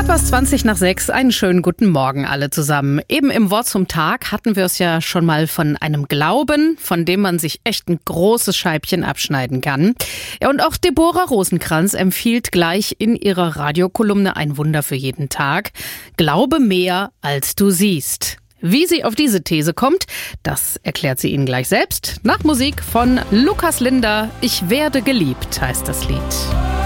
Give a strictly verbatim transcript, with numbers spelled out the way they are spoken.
Etwas zwanzig nach sechs, einen schönen guten Morgen alle zusammen. Eben im Wort zum Tag hatten wir es ja schon mal von einem Glauben, von dem man sich echt ein großes Scheibchen abschneiden kann. Ja, und auch Deborah Rosenkranz empfiehlt gleich in ihrer Radiokolumne Ein Wunder für jeden Tag: Glaube mehr, als du siehst. Wie sie auf diese These kommt, das erklärt sie Ihnen gleich selbst. Nach Musik von Lukas Linder. Ich werde geliebt heißt das Lied.